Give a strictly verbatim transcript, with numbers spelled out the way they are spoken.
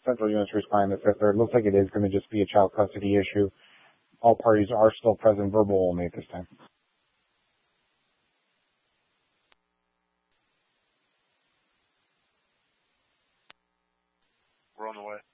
Central units responding to Fifth Third. It looks like it is going to just be a child custody issue. All parties are still present, verbal only at this time. We're on the way.